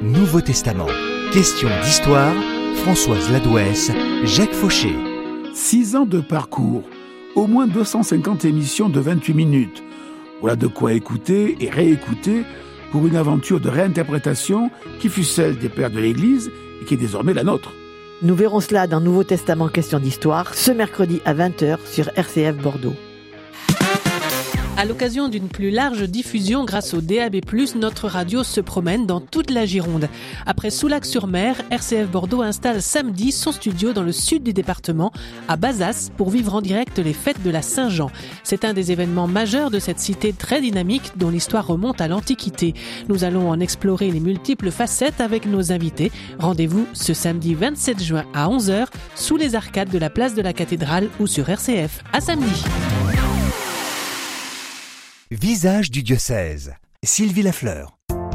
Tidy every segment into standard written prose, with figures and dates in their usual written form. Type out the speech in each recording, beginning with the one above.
Nouveau Testament. Question d'histoire, Françoise Ladouès, Jacques Fauché. 6 ans de parcours, au moins 250 émissions de 28 minutes. Voilà de quoi écouter et réécouter pour une aventure de réinterprétation qui fut celle des pères de l'Église et qui est désormais la nôtre. Nous verrons cela dans Nouveau Testament Question d'Histoire, ce mercredi à 20h sur RCF Bordeaux. À l'occasion d'une plus large diffusion grâce au DAB+, notre radio se promène dans toute la Gironde. Après Soulac-sur-Mer, RCF Bordeaux installe samedi son studio dans le sud du département, à Bazas, pour vivre en direct les fêtes de la Saint-Jean. C'est un des événements majeurs de cette cité très dynamique dont l'histoire remonte à l'Antiquité. Nous allons en explorer les multiples facettes avec nos invités. Rendez-vous ce samedi 27 juin à 11h, sous les arcades de la place de la Cathédrale ou sur RCF. À samedi. Visage du diocèse. Sylvie Lafleur.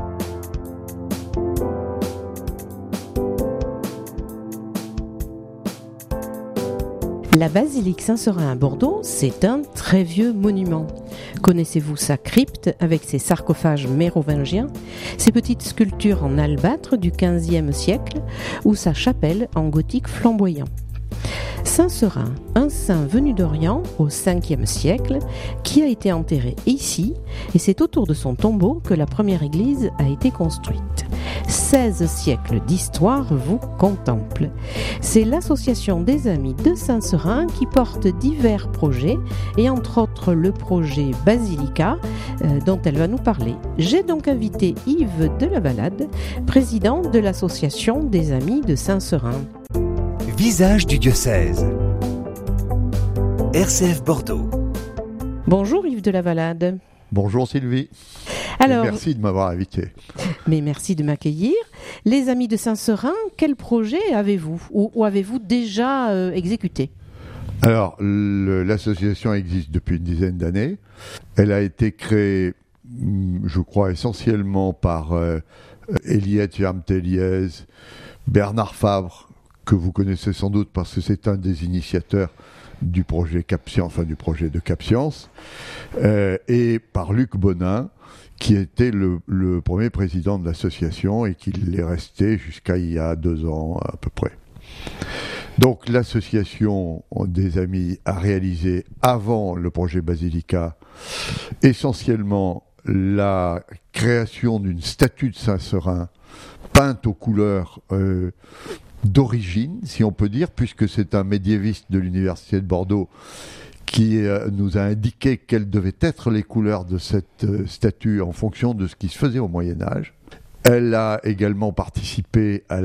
La basilique Saint-Seurin à Bordeaux, c'est un très vieux monument. Connaissez-vous sa crypte avec ses sarcophages mérovingiens, ses petites sculptures en albâtre du XVe siècle ou sa chapelle en gothique flamboyant? Saint-Seurin, un saint venu d'Orient au 5e siècle, qui a été enterré ici, et c'est autour de son tombeau que la première église a été construite. 16 siècles d'histoire vous contemplent. C'est l'association des Amis de Saint-Seurin qui porte divers projets, et entre autres le projet Basilica, dont elle va nous parler. J'ai donc invité Yves de la Valade, président de l'association des Amis de Saint-Seurin. Visage du diocèse. RCF Bordeaux. Bonjour Yves de la Valade. Bonjour Sylvie. Alors, merci de m'avoir invité. Mais merci de m'accueillir. Les Amis de Saint-Seurin, quel projet avez-vous ou avez-vous déjà exécuté? Alors, l'association existe depuis une dizaine d'années. Elle a été créée, je crois, essentiellement par Eliette Vermeliez, Bernard Fabre, que vous connaissez sans doute parce que c'est un des initiateurs du projet CapScience, enfin du projet de CapScience, et par Luc Bonin, qui était le premier président de l'association et qui l'est resté jusqu'à il y a 2 ans à peu près. Donc l'association des Amis a réalisé, avant le projet Basilica, essentiellement la création d'une statue de Saint-Seurin peinte aux couleurs d'origine, si on peut dire, puisque c'est un médiéviste de l'Université de Bordeaux qui nous a indiqué quelles devaient être les couleurs de cette statue en fonction de ce qui se faisait au Moyen-Âge. Elle a également participé à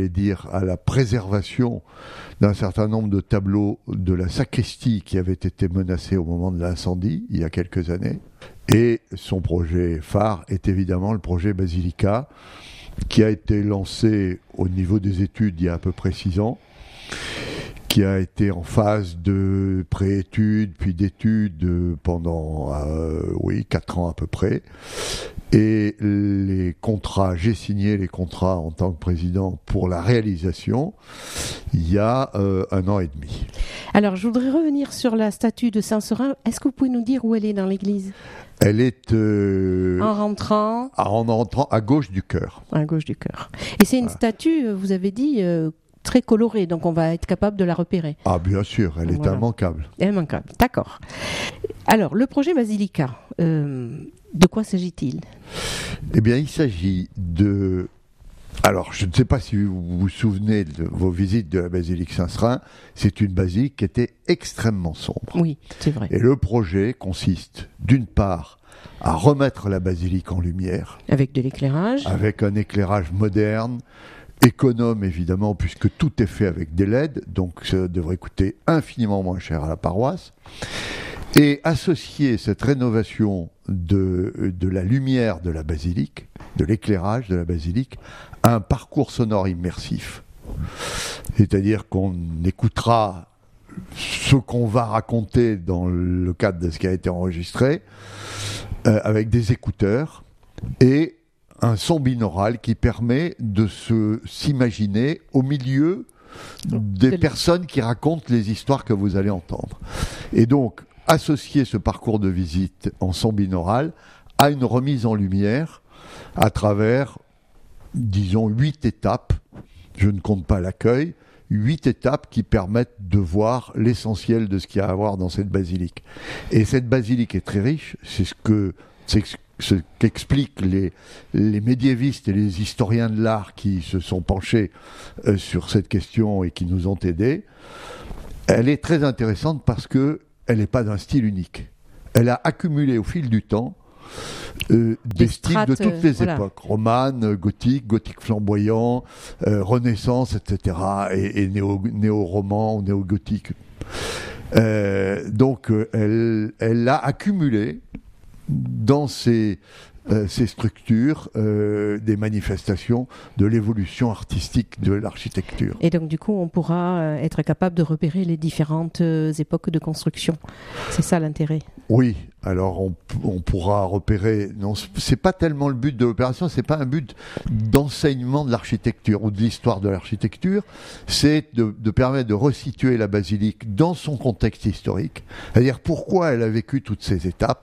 la préservation d'un certain nombre de tableaux de la sacristie qui avaient été menacés au moment de l'incendie, il y a quelques années. Et son projet phare est évidemment le projet Basilica, qui a été lancé au niveau des études il y a à peu près 6 ans, qui a été en phase de pré-études, puis d'études pendant 4 ans à peu près. Et j'ai signé les contrats en tant que président pour la réalisation il y a 1 an et demi. Alors, je voudrais revenir sur la statue de Saint-Seurin. Est-ce que vous pouvez nous dire où elle est dans l'église ? Elle est en rentrant à gauche du chœur. À gauche du chœur. Et c'est une statue, vous avez dit, très colorée, donc on va être capable de la repérer. Ah, bien sûr, elle est immanquable. Immanquable, d'accord. Alors, le projet Basilica, de quoi s'agit-il ? Eh bien, il s'agit de... Alors, je ne sais pas si vous vous souvenez de vos visites de la basilique Saint-Seurin, c'est une basilique qui était extrêmement sombre. Oui, c'est vrai. Et le projet consiste, d'une part, à remettre la basilique en lumière. Avec de l'éclairage. Avec un éclairage moderne, économe évidemment, puisque tout est fait avec des LED, donc ça devrait coûter infiniment moins cher à la paroisse. Et associer cette rénovation de la lumière de la basilique, de l'éclairage de la basilique, à un parcours sonore immersif. C'est-à-dire qu'on écoutera ce qu'on va raconter dans le cadre de ce qui a été enregistré, avec des écouteurs et un son binaural qui permet de s'imaginer au milieu des personnes qui racontent les histoires que vous allez entendre. Et donc, associer ce parcours de visite en son binaural à une remise en lumière à travers disons, 8 étapes, je ne compte pas l'accueil, 8 étapes qui permettent de voir l'essentiel de ce qu'il y a à voir dans cette basilique. Et cette basilique est très riche, c'est ce qu'expliquent les médiévistes et les historiens de l'art qui se sont penchés sur cette question et qui nous ont aidés. Elle est très intéressante parce qu'elle n'est pas d'un style unique. Elle a accumulé au fil du temps des styles de toutes les époques, romane, gothique flamboyant, renaissance, etc., et néo-roman ou néo-gothique. Donc elle a accumulé dans ces structures des manifestations de l'évolution artistique de l'architecture. Et donc du coup on pourra être capable de repérer les différentes époques de construction. C'est ça l'intérêt. Oui, alors on pourra repérer, non, c'est pas tellement le but de l'opération, c'est pas un but d'enseignement de l'architecture ou de l'histoire de l'architecture, c'est de permettre de resituer la basilique dans son contexte historique, c'est-à-dire pourquoi elle a vécu toutes ces étapes.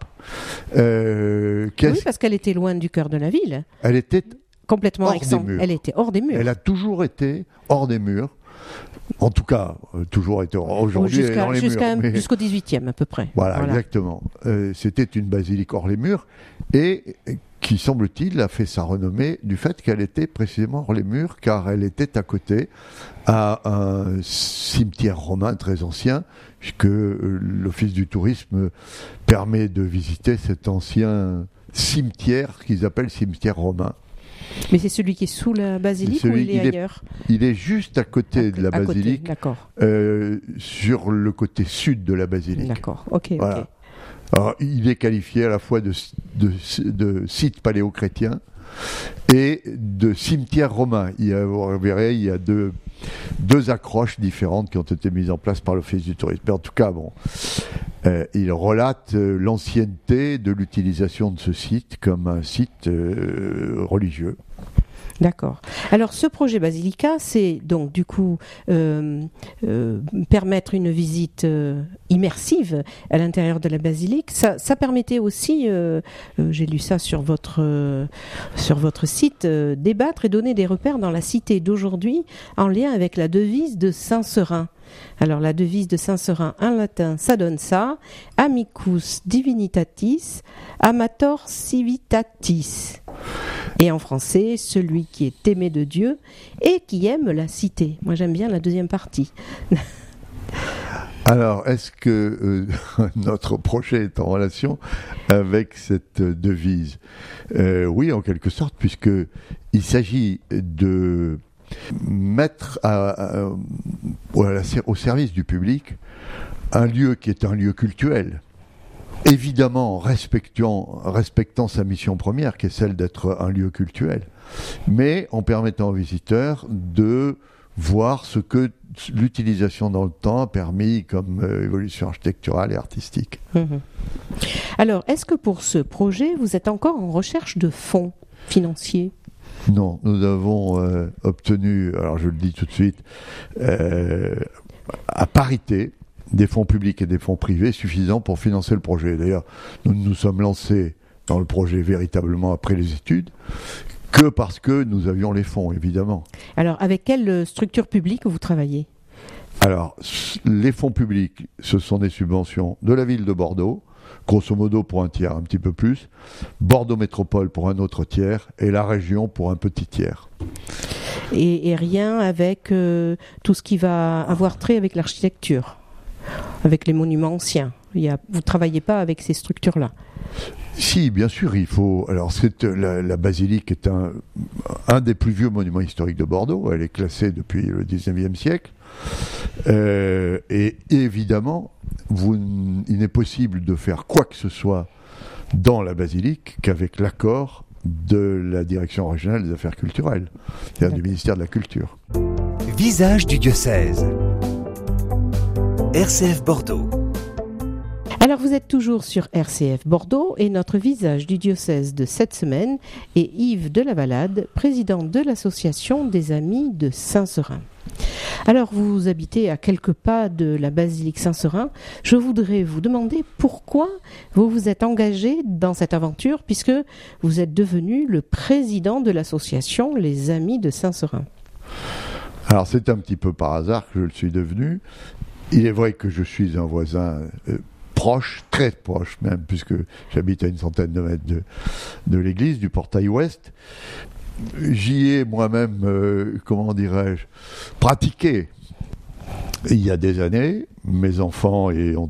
Oui, parce qu'elle était loin du cœur de la ville. Elle était complètement exsangue. Elle était hors des murs. Elle a toujours été hors des murs. En tout cas, toujours été aujourd'hui dans les murs. Jusqu'au 18e à peu près. Voilà. Exactement. C'était une basilique hors les murs et qui, semble-t-il, a fait sa renommée du fait qu'elle était précisément hors les murs, car elle était à côté à un cimetière romain très ancien, puisque l'Office du tourisme permet de visiter cet ancien cimetière qu'ils appellent cimetière romain. Mais c'est celui qui est sous la basilique ou il est ailleurs ? Il est juste à côté de la basilique, d'accord. Sur le côté sud de la basilique. D'accord, ok. Voilà. Okay. Alors, il est qualifié à la fois de site paléo-chrétien et de cimetière romain. Vous verrez, il y a deux accroches différentes qui ont été mises en place par l'Office du tourisme. Mais en tout cas, il relate l'ancienneté de l'utilisation de ce site comme un site religieux. D'accord. Alors ce projet Basilica, c'est donc du coup permettre une visite immersive à l'intérieur de la basilique. Ça permettait aussi, j'ai lu ça sur votre site, débattre et donner des repères dans la cité d'aujourd'hui en lien avec la devise de Saint-Seurin. Alors la devise de Saint-Seurin en latin, ça donne ça: Amicus divinitatis, amator civitatis. Et en français, celui qui est aimé de Dieu et qui aime la cité. Moi j'aime bien la deuxième partie. Alors, est-ce que notre projet est en relation avec cette devise ? Oui, en quelque sorte, puisqu'il s'agit de mettre au service du public un lieu qui est un lieu cultuel, évidemment respectant sa mission première, qui est celle d'être un lieu cultuel, mais en permettant aux visiteurs de voir ce que l'utilisation dans le temps a permis comme évolution architecturale et artistique. Mmh. Alors, est-ce que pour ce projet, vous êtes encore en recherche de fonds financiers ? Non, nous avons obtenu, alors je le dis tout de suite, à parité, des fonds publics et des fonds privés suffisants pour financer le projet. D'ailleurs, nous nous sommes lancés dans le projet véritablement après les études, que parce que nous avions les fonds, évidemment. Alors, avec quelle structure publique vous travaillez ? Alors, les fonds publics, ce sont des subventions de la ville de Bordeaux, grosso modo pour un tiers, un petit peu plus, Bordeaux Métropole pour un autre tiers, et la région pour un petit tiers. Et rien avec tout ce qui va avoir trait avec l'architecture, avec les monuments anciens. Vous ne travaillez pas avec ces structures-là ? Si, bien sûr, il faut. Alors, la basilique est un des plus vieux monuments historiques de Bordeaux. Elle est classée depuis le 19e siècle. Et évidemment, il n'est possible de faire quoi que ce soit dans la basilique qu'avec l'accord de la Direction régionale des affaires culturelles, c'est-à-dire du ministère de la Culture. Visage du diocèse. RCF Bordeaux. Alors vous êtes toujours sur RCF Bordeaux et notre visage du diocèse de cette semaine est Yves de la Valade, président de l'association des Amis de Saint-Seurin. Alors vous habitez à quelques pas de la basilique Saint-Seurin. Je voudrais vous demander pourquoi vous vous êtes engagé dans cette aventure puisque vous êtes devenu le président de l'association Les Amis de Saint-Seurin. Alors c'est un petit peu par hasard que je le suis devenu. Il est vrai que je suis un voisin proche, très proche même, puisque j'habite à une centaine de mètres de l'église, du portail ouest. J'y ai moi-même, pratiqué. Il y a des années, mes enfants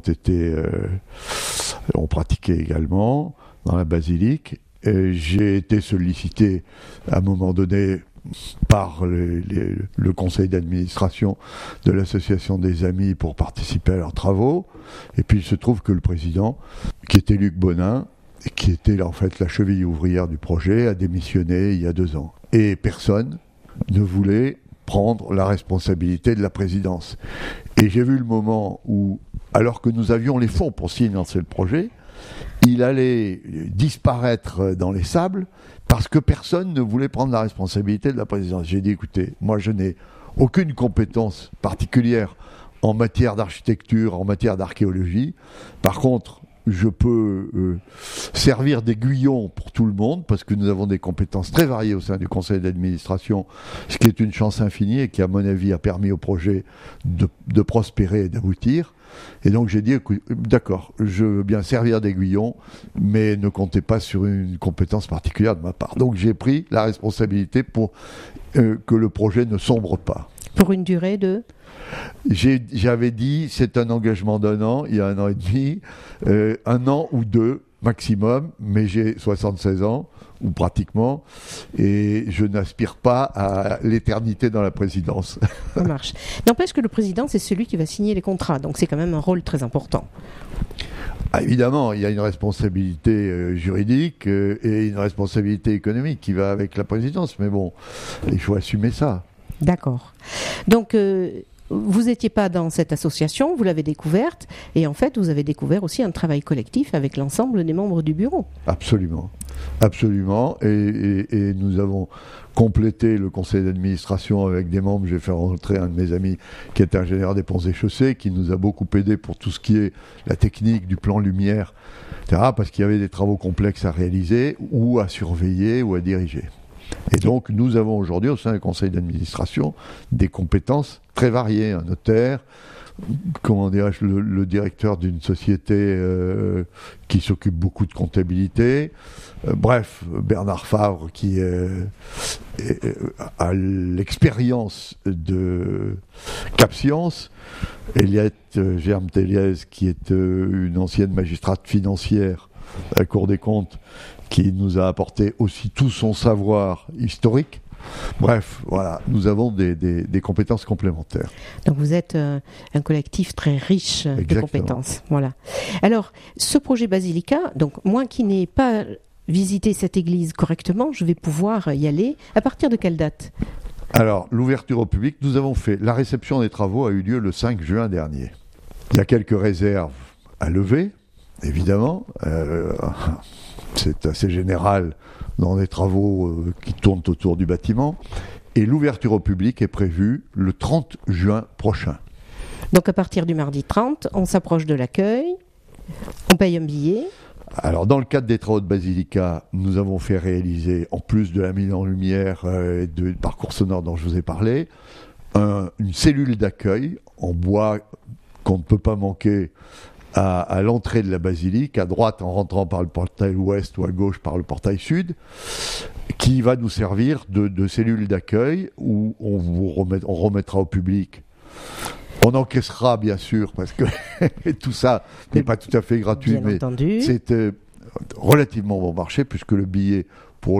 ont pratiqué également dans la basilique. Et j'ai été sollicité à un moment donné par le conseil d'administration de l'association des Amis pour participer à leurs travaux. Et puis il se trouve que le président, qui était Luc Bonin, qui était en fait la cheville ouvrière du projet, a démissionné il y a 2 ans. Et personne ne voulait prendre la responsabilité de la présidence. Et j'ai vu le moment où, alors que nous avions les fonds pour financer le projet, il allait disparaître dans les sables parce que personne ne voulait prendre la responsabilité de la présidence. J'ai dit, écoutez, moi je n'ai aucune compétence particulière en matière d'architecture, en matière d'archéologie. Par contre, je peux servir d'aiguillon pour tout le monde parce que nous avons des compétences très variées au sein du conseil d'administration, ce qui est une chance infinie et qui, à mon avis, a permis au projet de prospérer et d'aboutir. Et donc j'ai dit, écoute, d'accord, je veux bien servir d'aiguillon, mais ne comptez pas sur une compétence particulière de ma part. Donc j'ai pris la responsabilité pour que le projet ne sombre pas. Pour une durée de... J'avais dit, c'est un engagement d'1 an, il y a 1 an et demi, 1 an ou 2 maximum, mais j'ai 76 ans, ou pratiquement, et je n'aspire pas à l'éternité dans la présidence. Ça marche. N'empêche que le président, c'est celui qui va signer les contrats, donc c'est quand même un rôle très important. Ah, évidemment, il y a une responsabilité juridique et une responsabilité économique qui va avec la présidence, mais bon, il faut assumer ça. D'accord. Donc... vous n'étiez pas dans cette association, vous l'avez découverte, et en fait, vous avez découvert aussi un travail collectif avec l'ensemble des membres du bureau. Absolument, absolument. Et nous avons complété le conseil d'administration avec des membres. J'ai fait rentrer un de mes amis qui est ingénieur des ponts et chaussées, qui nous a beaucoup aidé pour tout ce qui est la technique du plan lumière, etc., parce qu'il y avait des travaux complexes à réaliser, ou à surveiller, ou à diriger. Et donc, nous avons aujourd'hui, au sein du conseil d'administration, des compétences très variées. Un notaire, le directeur d'une société qui s'occupe beaucoup de comptabilité. Bref, Bernard Favre, qui a l'expérience de Cap Science. Eliette Germe-Téliez, qui est une ancienne magistrate financière à la Cour des comptes, qui nous a apporté aussi tout son savoir historique. Bref, voilà, nous avons des compétences complémentaires. Donc vous êtes un collectif très riche de compétences. Voilà. Alors, ce projet Basilica, donc moi qui n'ai pas visité cette église correctement, je vais pouvoir y aller. À partir de quelle date ? Alors, l'ouverture au public, nous avons fait, la réception des travaux a eu lieu le 5 juin dernier. Il y a quelques réserves à lever, évidemment. C'est assez général dans des travaux qui tournent autour du bâtiment. Et l'ouverture au public est prévue le 30 juin prochain. Donc à partir du mardi 30, on s'approche de l'accueil, on paye un billet. Alors dans le cadre des travaux de Basilica, nous avons fait réaliser, en plus de la mise en lumière et du parcours sonore dont je vous ai parlé, une cellule d'accueil en bois qu'on ne peut pas manquer à l'entrée de la basilique, à droite en rentrant par le portail ouest ou à gauche par le portail sud, qui va nous servir de cellule d'accueil où on remettra au public. On encaissera bien sûr parce que tout ça n'est pas tout à fait gratuit, bien mais entendu. C'est relativement bon marché puisque le billet pour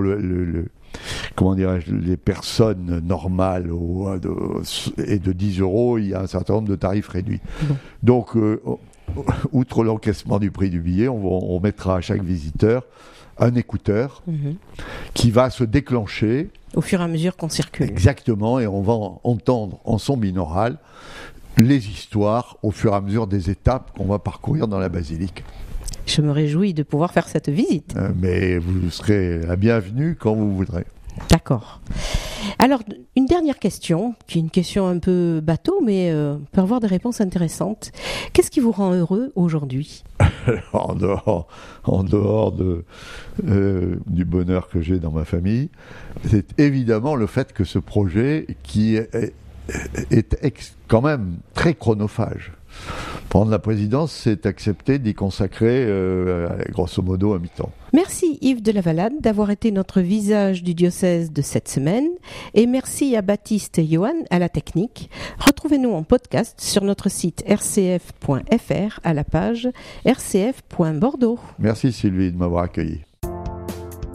les personnes normales est de 10 €, il y a un certain nombre de tarifs réduits. Bon. Donc outre l'encaissement du prix du billet, on mettra à chaque visiteur un écouteur qui va se déclencher au fur et à mesure qu'on circule. Exactement, et on va entendre en son binaural les histoires au fur et à mesure des étapes qu'on va parcourir dans la basilique. Je me réjouis de pouvoir faire cette visite. Mais vous serez la bienvenue quand vous voudrez. D'accord. Alors, une dernière question, qui est une question un peu bateau, mais peut avoir des réponses intéressantes. Qu'est-ce qui vous rend heureux aujourd'hui ? En dehors du bonheur que j'ai dans ma famille, c'est évidemment le fait que ce projet, qui est quand même très chronophage. Prendre la présidence, c'est accepter d'y consacrer grosso modo un mi-temps. Merci Yves de la Valade d'avoir été notre visage du diocèse de cette semaine et merci à Baptiste et Johan à la technique. Retrouvez-nous en podcast sur notre site rcf.fr à la page rcf.bordeaux. Merci Sylvie de m'avoir accueilli.